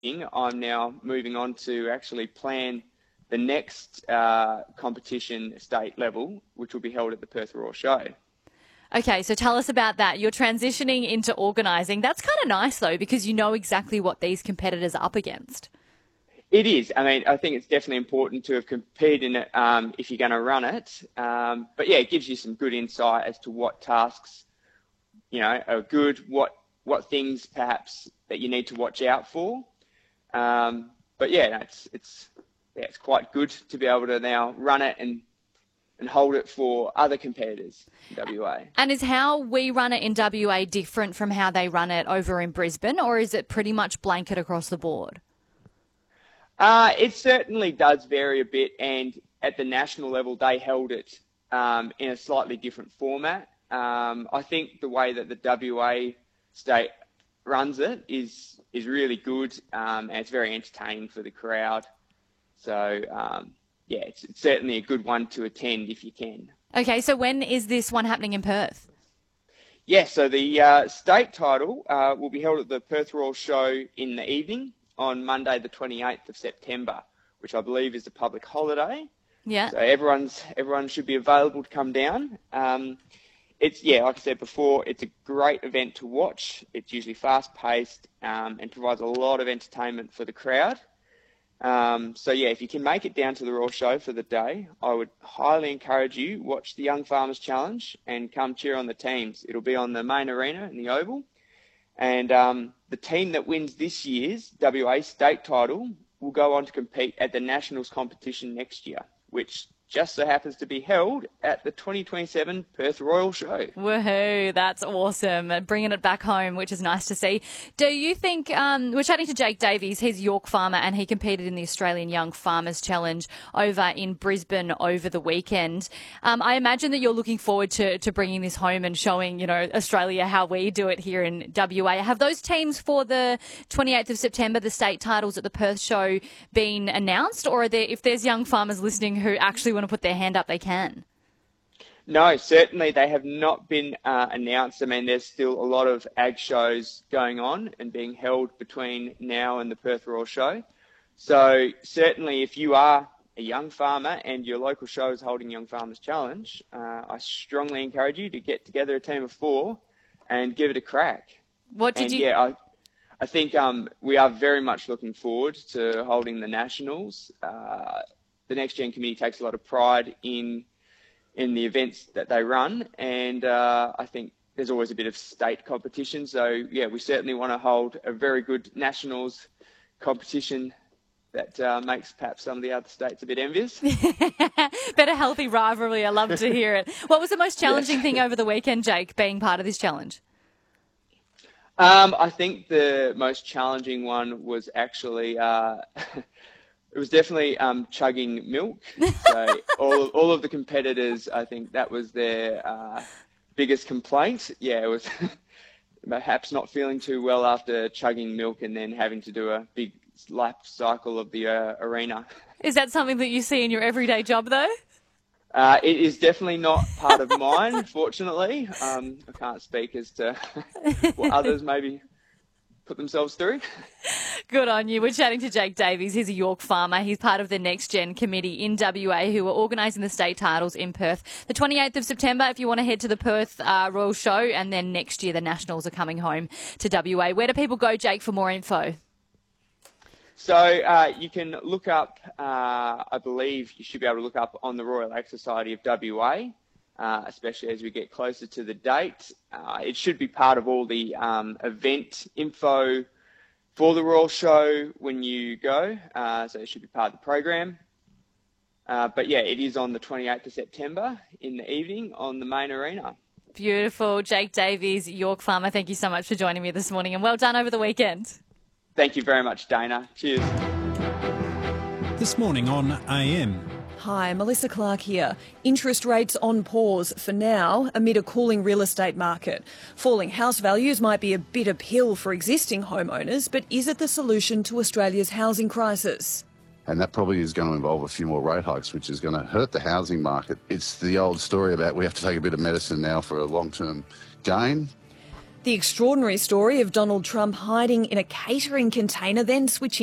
I'm now moving on to actually plan the next competition state level, which will be held at the Perth Royal Show. Okay, so tell us about that. You're transitioning into organising. That's kind of nice, though, because you know exactly what these competitors are up against. It is. I mean, I think it's definitely important to have competed in it if you're going to run it. But yeah, it gives you some good insight as to what tasks, are good, what things perhaps that you need to watch out for. But yeah, it's quite good to be able to now run it and hold it for other competitors in WA. And is how we run it in WA different from how they run it over in Brisbane, or is it pretty much blanket across the board? It certainly does vary a bit, and at the national level, they held it in a slightly different format. I think the way that the WA state runs it is really good, and it's very entertaining for the crowd. So, it's certainly a good one to attend if you can. Okay, so when is this one happening in Perth? Yeah, so the state title will be held at the Perth Royal Show in the evening on Monday the 28th of September, which I believe is a public holiday. Yeah. So everyone should be available to come down. Like I said before, it's a great event to watch. It's usually fast-paced and provides a lot of entertainment for the crowd. If you can make it down to the Royal Show for the day, I would highly encourage you watch the Young Farmers Challenge and come cheer on the teams. It'll be on the main arena in the Oval. And the team that wins this year's WA state title will go on to compete at the Nationals competition next year, which just so happens to be held at the 2027 Perth Royal Show. Woohoo, that's awesome. Bringing it back home, which is nice to see. Do you think, we're chatting to Jake Davies, he's a York farmer and he competed in the Australian Young Farmers Challenge over in Brisbane over the weekend. I imagine that you're looking forward to bringing this home and showing, Australia how we do it here in WA. Have those teams for the 28th of September, the state titles at the Perth Show, been announced? Or if there's young farmers listening who actually want to put their hand up, they can? No, certainly they have not been announced. I mean, there's still a lot of ag shows going on and being held between now and the Perth Royal Show. So certainly if you are a young farmer and your local show is holding Young Farmers Challenge, I strongly encourage you to get together a team of 4 and give it a crack. I think we are very much looking forward to holding the Nationals. The Next Gen Committee takes a lot of pride in the events that they run, and I think there's always a bit of state competition. So, we certainly want to hold a very good Nationals competition that makes perhaps some of the other states a bit envious. Better healthy rivalry. I love to hear it. What was the most challenging thing over the weekend, Jake, being part of this challenge? I think the most challenging one was actually... It was definitely chugging milk. So all of the competitors, I think that was their biggest complaint. Yeah, it was perhaps not feeling too well after chugging milk and then having to do a big lap cycle of the arena. Is that something that you see in your everyday job, though? It is definitely not part of mine, fortunately. I can't speak as to what others maybe put themselves through. Good on you. We're chatting to Jake Davies. He's a York farmer. He's part of the Next Gen Committee in WA who are organising the state titles in Perth. The 28th of September, if you want to head to the Perth Royal Show, and then next year the Nationals are coming home to WA. Where do people go, Jake, for more info? So you can look up, I believe you should be able to look up on the Royal Ag Society of WA, especially as we get closer to the date. It should be part of all the event info for the Royal Show when you go, so it should be part of the program. It is on the 28th of September in the evening on the main arena. Beautiful. Jake Davies, York farmer, thank you so much for joining me this morning, and well done over the weekend. Thank you very much, Dana. Cheers. This morning on AM. Hi, Melissa Clark here. Interest rates on pause for now amid a cooling real estate market. Falling house values might be a bitter pill for existing homeowners, but is it the solution to Australia's housing crisis? And that probably is going to involve a few more rate hikes, which is going to hurt the housing market. It's the old story about we have to take a bit of medicine now for a long-term gain. The extraordinary story of Donald Trump hiding in a catering container, then switching